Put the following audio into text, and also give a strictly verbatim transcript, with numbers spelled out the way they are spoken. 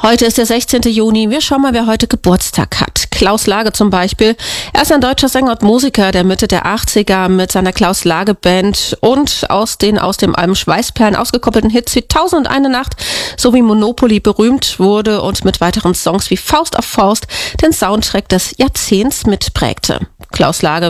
Heute ist der sechzehnte Juni. Wir schauen mal, wer heute Geburtstag hat. Klaus Lage zum Beispiel. Er ist ein deutscher Sänger und Musiker der Mitte der achtziger mit seiner Klaus Lage Band und aus den aus dem Album Schweißperlen ausgekoppelten Hits wie Tausend und eine Nacht sowie Monopoly berühmt wurde und mit weiteren Songs wie Faust auf Faust den Soundtrack des Jahrzehnts mitprägte. Klaus Lage